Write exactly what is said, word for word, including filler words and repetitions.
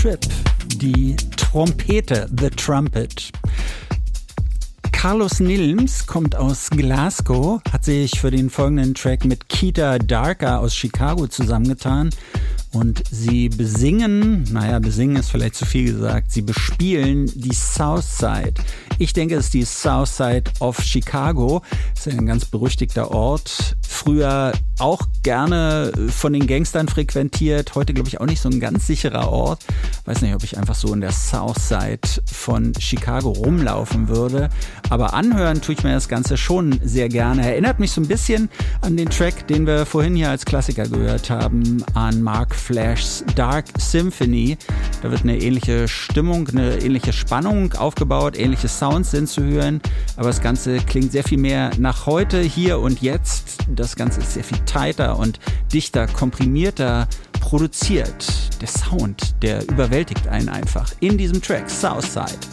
Trip, die Trompete, The Trumpet. Carlos Nilms kommt aus Glasgow, hat sich für den folgenden Track mit Keita Darker aus Chicago zusammengetan. Und sie besingen, naja, besingen ist vielleicht zu viel gesagt, sie bespielen die Southside. Ich denke, es ist die Southside of Chicago. Das ist ein ganz berüchtigter Ort. Früher auch gerne von den Gangstern frequentiert. Heute, glaube ich, auch nicht so ein ganz sicherer Ort. Weiß nicht, ob ich einfach so in der Southside von Chicago rumlaufen würde. Aber anhören tue ich mir das Ganze schon sehr gerne. Erinnert mich so ein bisschen an den Track, den wir vorhin hier als Klassiker gehört haben, an Mark Flash's Dark Symphony. Da wird eine ähnliche Stimmung, eine ähnliche Spannung aufgebaut, ähnliche Sounds sind zu hören, aber das Ganze klingt sehr viel mehr nach heute, hier und jetzt. Das Ganze ist sehr viel tighter und dichter, komprimierter produziert. Der Sound, der überwältigt einen einfach in diesem Track Southside.